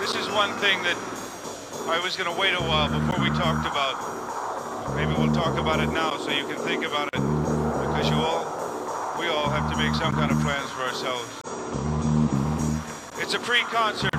This is one thing that I was going to wait a while before we talked about. Maybe we'll talk about it now so you can think about it, because we all have to make some kind of plans for ourselves. It's a pre-concert